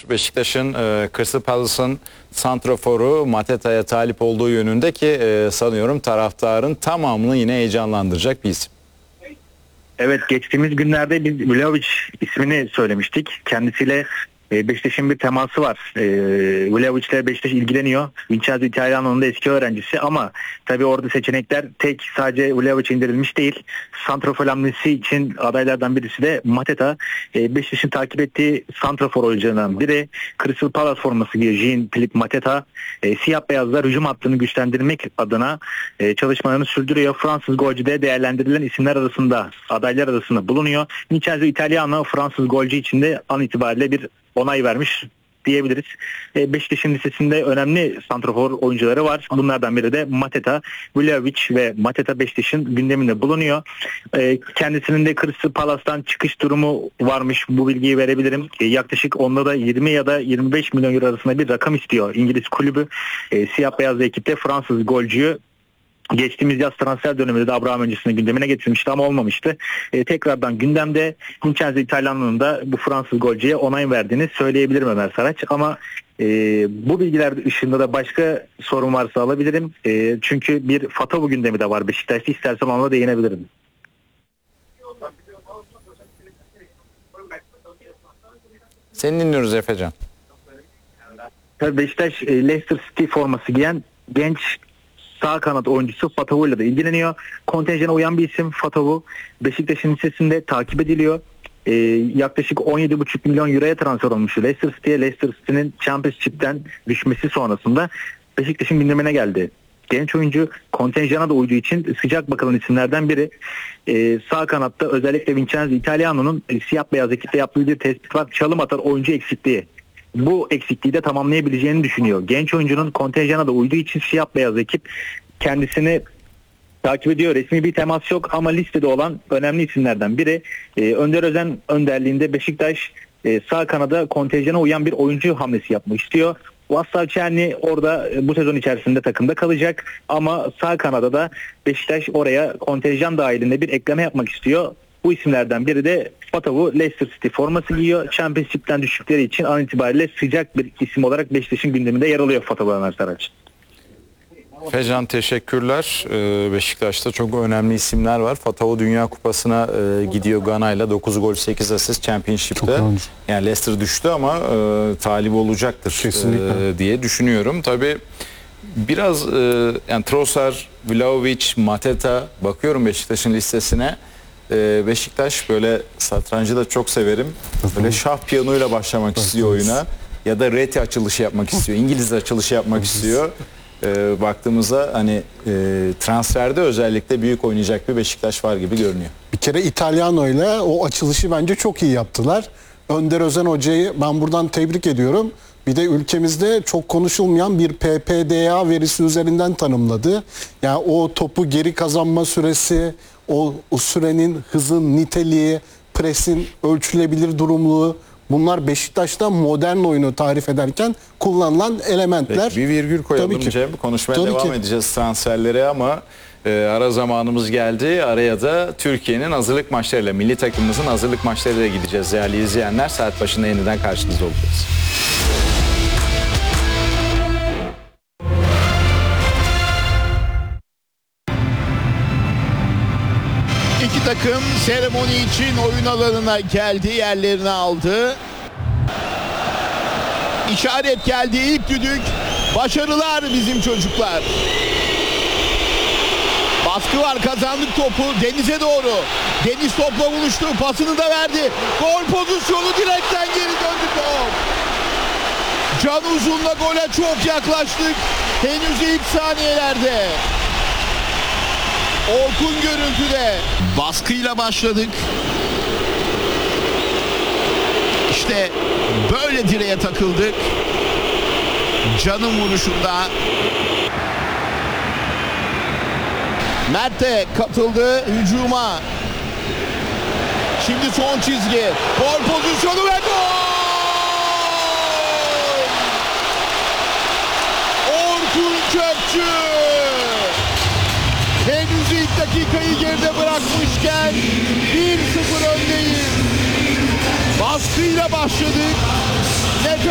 Beşiktaş'ın Crystal Palace'ın santraforu Mateta'ya talip olduğu yönünde ki sanıyorum taraftarın tamamını yine heyecanlandıracak bir isim. Evet, geçtiğimiz günlerde biz Vlahovic ismini söylemiştik. Kendisiyle Beşiktaş'ın bir teması var. Vlahovic ile Beşiktaş ilgileniyor. Vincenzo Italiano'nun da eski öğrencisi ama tabii orada seçenekler sadece Vlahovic indirilmiş değil. Santrafor hamlesi için adaylardan birisi de Mateta. Beşiktaş'ın takip ettiği santrafor oyuncularından biri. Crystal Palace forması giyiyor Jean-Philippe Mateta. Siyah beyazlar hücum hattını güçlendirmek adına çalışmalarını sürdürüyor. Fransız golcüde değerlendirilen isimler arasında, adaylar arasında bulunuyor. Vincenzo Italiano Fransız golcü için de an itibariyle bir onay vermiş diyebiliriz. Beşiktaş'ın listesinde önemli santrafor oyuncuları var. Bunlardan biri de Mateta. Vlahovic ve Mateta Beşiktaş'ın gündeminde bulunuyor. Kendisinin de Crystal Palace'tan çıkış durumu varmış. Bu bilgiyi verebilirim. Yaklaşık onda da 20 ya da 25 milyon euro arasında bir rakam istiyor İngiliz kulübü. Siyah beyazlı ekipte Fransız golcüyü geçtiğimiz yaz transfer döneminde de Abraham öncesinde gündemine getirmişti ama olmamıştı. Tekrardan gündemde. Vincenzo Italiano'nun da bu Fransız golcüye onay verdiğini söyleyebilirim Ömer Saraç. Ama bu bilgiler dışında da başka sorun varsa alabilirim. Çünkü bir Fatavu gündemi de var Beşiktaş'ta. İstersen ona değinebilirim. Seni dinliyoruz Efecan. Tabii Beşiktaş Leicester City forması giyen genç sağ kanat oyuncusu Fatavu ile de ilgileniyor. Kontenjana uyan bir isim Fatavu. Beşiktaş'ın listesinde takip ediliyor. Yaklaşık 17,5 milyon euroya transfer olmuştu Leicester City'ye. Leicester City'nin Championship'ten düşmesi sonrasında Beşiktaş'ın gündemine geldi. Genç oyuncu kontenjana da uyduğu için sıcak bakılan isimlerden biri. Sağ kanatta özellikle Vincenzo Italiano'nun siyah beyaz ekipte yaptığı bir tespit var. Çalım atar oyuncu eksikliği. Bu eksikliği de tamamlayabileceğini düşünüyor. Genç oyuncunun kontenjana da uyduğu için siyah beyaz ekip kendisini takip ediyor. Resmi bir temas yok ama listede olan önemli isimlerden biri. Önder Özen önderliğinde Beşiktaş sağ kanada kontenjana uyan bir oyuncu hamlesi yapmak istiyor. Vassal Çerni orada bu sezon içerisinde takımda kalacak ama sağ kanada da Beşiktaş oraya kontenjan dahilinde bir ekleme yapmak istiyor. Bu isimlerden biri de Fatavu. Leicester City forması giyiyor. Championship'ten düştükleri için an itibariyle sıcak bir isim olarak Beşiktaş'ın gündeminde yer alıyor Fatavu Ömer Saraç. Fecan teşekkürler. Beşiktaş'ta çok önemli isimler var. Fatavu Dünya Kupası'na gidiyor Gana'yla 9 gol 8 asist Championship'te. Yani Leicester düştü ama talip olacaktır diye düşünüyorum. Tabii biraz yani Trossard, Vlahovic, Mateta bakıyorum Beşiktaş'ın listesine. Beşiktaş böyle satrancı da çok severim. Böyle şah piyanuyla başlamak istiyor oyuna. Ya da reti açılışı yapmak istiyor. İngiliz açılışı yapmak istiyor. Baktığımızda hani transferde özellikle büyük oynayacak bir Beşiktaş var gibi görünüyor. Bir kere İtalyano ile o açılışı bence çok iyi yaptılar. Önder Özen hocayı ben buradan tebrik ediyorum. Bir de ülkemizde çok konuşulmayan bir PPDA verisi üzerinden tanımladı. Yani o topu geri kazanma süresi, o sürenin hızın niteliği, presin ölçülebilir durumluğu, bunlar Beşiktaş'ta modern oyunu tarif ederken kullanılan elementler. Peki, bir virgül koyalım Cem. Konuşmaya devam edeceğiz transferlere ama ara zamanımız geldi. Araya da Türkiye'nin hazırlık maçlarıyla, milli takımımızın hazırlık maçlarıyla gideceğiz değerli izleyenler. Saat başında yeniden karşınızda olacağız. İki takım seremoni için oyun alanına geldi, yerlerini aldı. İşaret geldi, ilk düdük. Başarılar bizim çocuklar. Baskı var, kazandık topu Deniz'e doğru. Deniz topla buluştu, pasını da verdi. Gol pozisyonu, direkten geri döndü top. Can Uzun'la gole çok yaklaştık. Henüz ilk saniyelerde. Orkun görüntüde. Baskıyla başladık. İşte böyle direğe takıldık. Can'ın vuruşunda. Mert de katıldı hücuma. Şimdi son çizgi. Gol pozisyonu ve gol! Orkun Kökçü! Henüz ilk dakikayı geride bırakmışken 1-0 öndeyiz. Baskıyla başladık. Nefes